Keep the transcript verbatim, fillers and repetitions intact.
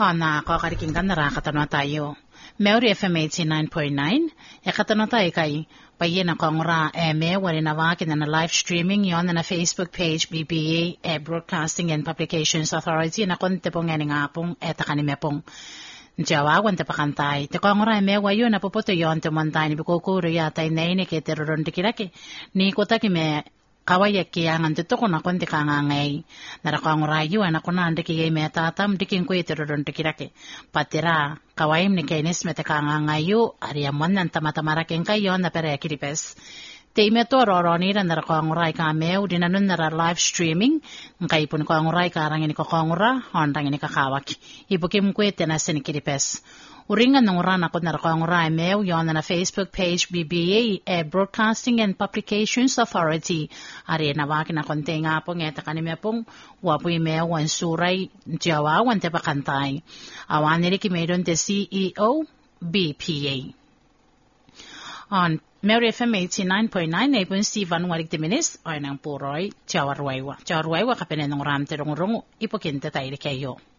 Hana ko karikinggan na rakatano tayo. Meori F M eighty-nine point nine, yakatano tayo kay payin ako ngura eme wali na wakin na live streaming yon na Facebook page B B A e Broadcasting and Publications Authority na konte pong nga nga pong eta kanime pong Jawa wante pakantay. Te ko ngura eme wayo na puputo yon te montay ni bukukuro yata inay ni keteroron tikiraki ni kotaki me kawaya kia ngan tuto ko na konti ka ngangay narakang rayo na ko na ndiki gay metatam dikin ko itiroron tikirake patira kawayim ni kainis meta ka ngangayo ariamon nan tamatamarakeng kayo na pere kiripes te imeto roroni ran narakang ray ka meu dinanun na live streaming ngay pun ko ang ray ka rangin ko kongura hondang ni kakawak ibukim ko ite na sin kiripes Uringan ng uran ako na rakong raimeo yon na Facebook page B B A e Broadcasting and Publications Authority. Ari na wakin na konti nga po ngeta kanime pong wapo imeo wan suray Jawa wan te pakantay. Awan nili kimedon te C E O B P A. On Mary F M eighty-nine point nine na ipon Stephen warik timinis o nang puroy Jawa Ruwaiwa. Jawa Ruwaiwa kapene ng ram te rungurungu ipokinte tayo kayo.